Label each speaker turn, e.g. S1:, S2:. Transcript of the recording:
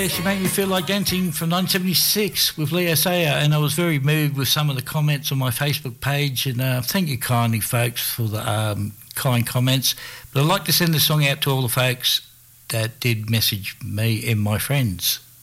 S1: there, She Made Me Feel Like Dancing from 1976 with Leo Sayer, and I was very moved with some of the comments on my Facebook page, and thank you kindly, folks, for the kind comments. But I'd like to send the song out to all the folks that did message me and my friends.